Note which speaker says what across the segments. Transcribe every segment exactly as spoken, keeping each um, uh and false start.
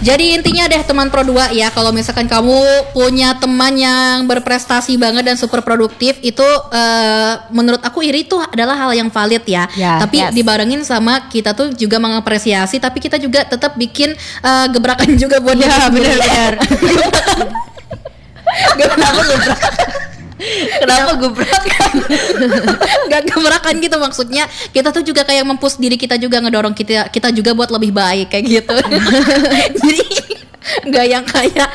Speaker 1: Jadi intinya deh teman Pro dua ya, kalau misalkan kamu punya teman yang berprestasi banget dan super produktif, itu uh, menurut aku iri itu adalah hal yang valid ya.
Speaker 2: Yeah,
Speaker 1: tapi
Speaker 2: yes.
Speaker 1: dibarengin sama kita tuh juga mengapresiasi, tapi kita juga tetap bikin uh, gebrakan juga buat
Speaker 2: ya,
Speaker 1: diri sendiri.
Speaker 2: benar-benar.
Speaker 1: Kenapa gebrakan?
Speaker 2: Kenapa gebrakan?
Speaker 1: Gak gebrakan gitu, maksudnya kita tuh juga kayak mempush diri kita juga, ngedorong kita kita juga buat lebih baik kayak gitu. Jadi nggak yang kayak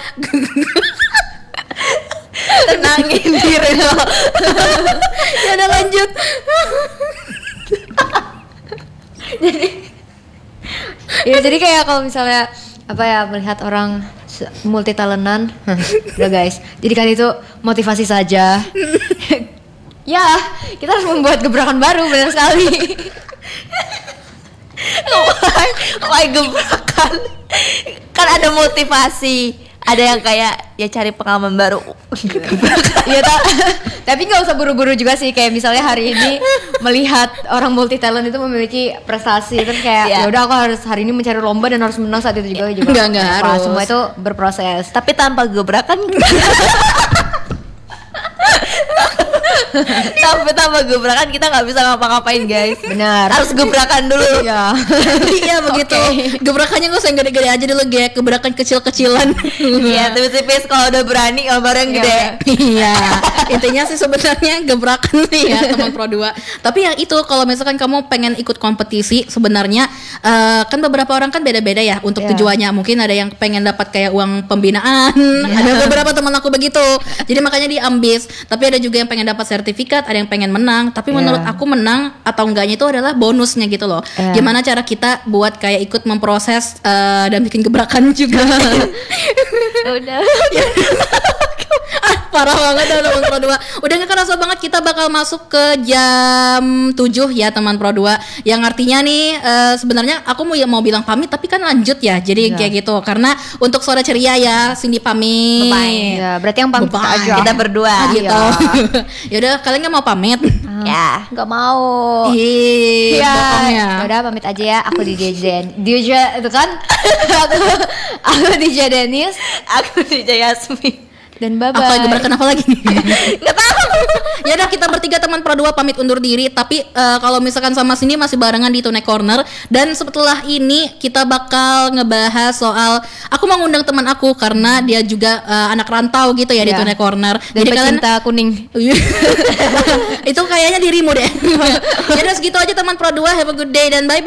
Speaker 2: tenangin diri lo.
Speaker 1: Ya udah lanjut.
Speaker 2: jadi ya jadi kayak kalau misalnya apa ya, melihat orang multi talentan, udah guys, jadikan itu motivasi saja. Ya, kita harus membuat gebrakan baru, benar sekali. why, why gebrakan? Kan ada motivasi, ada yang kayak ya cari pengalaman baru. Iya, tapi nggak usah buru-buru juga sih. Kayak misalnya hari ini melihat orang multi talent itu memiliki prestasi, terus kayak
Speaker 1: yeah.
Speaker 2: ya udah aku harus hari ini mencari lomba dan harus menang saat itu juga juga.
Speaker 1: Nggak nggak harus.
Speaker 2: Semua itu berproses. Tapi tanpa gebrakan. Sampai tambah gebrakan kita nggak bisa ngapa-ngapain guys. Benar. Harus gebrakan dulu. Iya.
Speaker 1: Iya begitu. Okay. Gebrakannya nggak usah yang gede-gede aja dulu, kayak gebrakan kecil-kecilan.
Speaker 2: Iya, tipis-tipis kalau udah berani, kalau baru yang gede.
Speaker 1: Iya. Intinya sih sebenarnya gebrakan nih ya teman Pro dua. Tapi yang itu kalau misalkan kamu pengen ikut kompetisi, sebenarnya uh, kan beberapa orang kan beda-beda ya untuk yeah. tujuannya. Mungkin ada yang pengen dapat kayak uang pembinaan. Yeah. Ada beberapa teman aku begitu. Jadi makanya dia ambis. Tapi ada juga yang pengen dapat sertifikat, ada yang pengen menang. Tapi yeah. menurut aku menang atau enggaknya itu adalah bonusnya gitu loh. Yeah. Gimana cara kita buat kayak ikut memproses uh, dan bikin gebrakan juga.
Speaker 2: Udah.
Speaker 1: Ah, parah banget dah teman Pro dua. Udah gak kerasa banget kita bakal masuk ke jam tujuh ya teman Pro dua. Yang artinya nih uh, sebenarnya aku mau ya mau bilang pamit, tapi kan lanjut ya. Jadi yeah. kayak gitu. Karena untuk sore ceria ya, Cindy pamit.
Speaker 2: Bye. Ya, berarti yang pamit kita aja. Kita berdua.
Speaker 1: Ah, gitu. Yaudah, kalian gak mau pamit?
Speaker 2: Uh, ya, gak mau.
Speaker 1: Iya.
Speaker 2: Ya. Udah pamit aja ya. Aku D J Den. D J itu kan. aku, aku D J Dennis. Aku D J Yasmin. Dan bye bye.
Speaker 1: Apa gebrakan apa lagi? Nggak tahu. Ya udah, kita bertiga teman Pro dua pamit undur diri. Tapi uh, kalau misalkan sama sini masih barengan di Tune Corner. Dan setelah ini kita bakal ngebahas soal, aku mau ngundang teman aku karena dia juga uh, anak rantau gitu ya, yeah. di Tune Corner.
Speaker 2: Dan jadi pecinta kalian kuning.
Speaker 1: Itu kayaknya dirimu deh. Ya udah segitu aja teman Pro dua. Have a good day dan bye bye.